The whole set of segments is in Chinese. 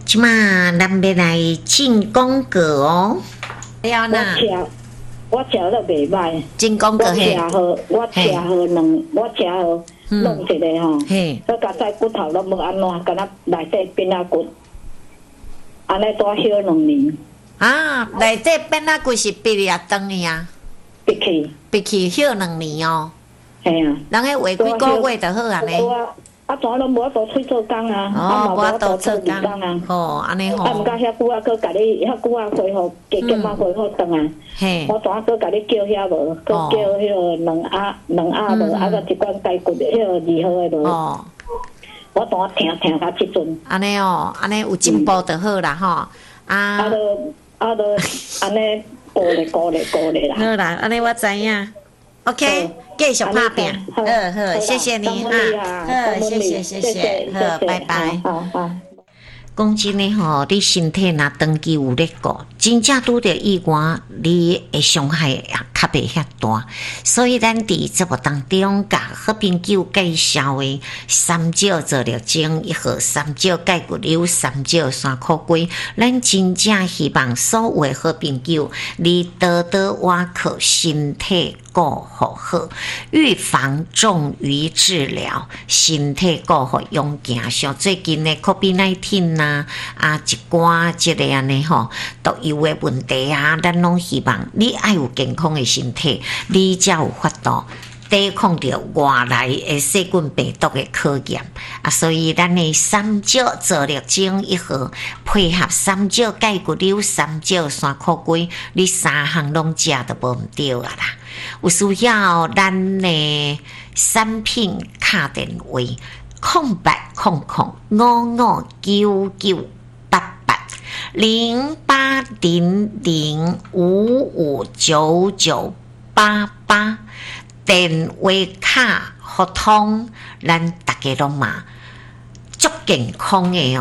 即马咱要来进广告哦。了呐， 我食都袂歹。 进广告嘿。 我吃好弄一个吼，我甲菜骨头拢无安怎，敢若内底变仔骨，安尼多烧2年。 啊，内底变仔骨是闭啊长的啊？闭气烧2年哦。嘿啊。人迄话几个月就好安尼。 怎拢无法度去做工啊？ 无法度做工啊。哦，安尼吼。 毋甲遐久啊，佮甲你遐久啊恢复，加减啊恢复转来。嘿。我怎啊佮甲你叫遐无？佮叫迄个2鸭无？啊，佮一罐鸡骨迄个2号的无？哦。我怎啊听到即阵？ 安尼哦，安尼有进步就好啦吼。 啊都安尼顾咧啦。 好啦，安尼我知影。OK， 继续拍拼。好，谢谢你哈。好，谢谢。好，拜拜。好。讲真诶吼，你身体若长期有咧顾，真正拄着意外，你诶伤害也较袂遐大。所以咱伫节目当中，甲好朋友介绍诶三椒做了精1号、三椒钙骨瘤、三椒山苦龟，咱真正希望所有诶好朋友，你多多挖靠身体顾好好，预防重于治疗，身体顾好用行上。最近诶 COVID-19 一寡即个安尼吼，都有诶问题啊，咱拢希望你爱有健康诶身体，你才有法度抵抗着外来诶细菌病毒诶考验啊。所以咱诶三椒做了精1号，配合三椒钙骨瘤、三椒山苦龟，你3项拢食都无毋对啊啦。有需要咱诶产品敲电话。0800559988电话卡互通，咱大家拢嘛足健康的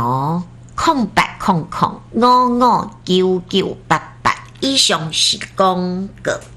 哦。0800559988，以上是广告。